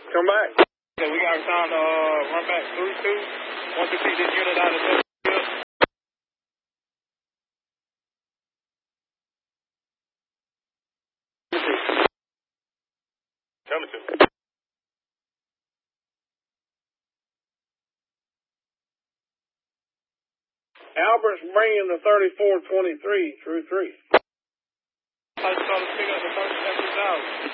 Come back. Okay, we got time to run back 3-2. Want to see this unit out of the field. Coming to. Albert's bringing the 3423 through 3. I just started to pick up the first step out.